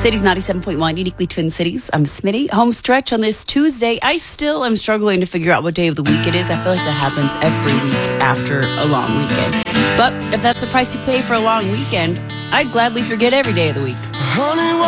Cities 97.1, uniquely Twin Cities. I'm Smitty. Home stretch on this Tuesday. I still am struggling to figure out what day of the week it is. I feel like that happens every week after a long weekend. But if that's the price you pay for a long weekend, I'd gladly forget every day of the week.